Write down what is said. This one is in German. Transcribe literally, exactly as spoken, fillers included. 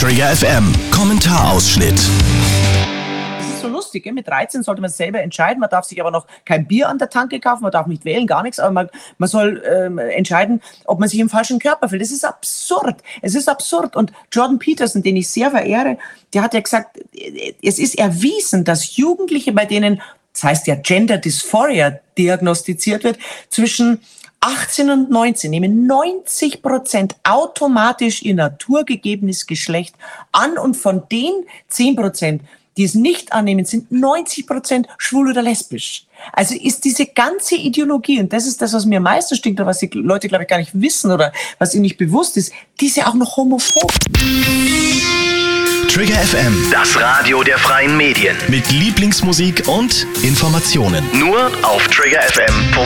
Trigger F M Kommentarausschnitt. So lustig, gell? Mit dreizehn sollte man selber entscheiden, man darf sich aber noch kein Bier an der Tanke kaufen, man darf nicht wählen, gar nichts, aber man, man soll ähm, entscheiden, ob man sich im falschen Körper fühlt. Das ist absurd, es ist absurd. Und Jordan Peterson, den ich sehr verehre, der hat ja gesagt, es ist erwiesen, dass Jugendliche, bei denen, das heißt ja Gender Dysphoria diagnostiziert wird, zwischen achtzehn und neunzehn nehmen neunzig Prozent automatisch ihr naturgegebenes Geschlecht an und von den zehn Prozent, die es nicht annehmen, sind neunzig Prozent schwul oder lesbisch. Also ist diese ganze Ideologie, und das ist das, was mir am meisten stinkt, oder was die Leute, glaube ich, gar nicht wissen oder was ihnen nicht bewusst ist, diese auch noch homophob. Trigger F M, Das Radio der freien Medien. mit Lieblingsmusik und Informationen. Nur auf trigger f m punkt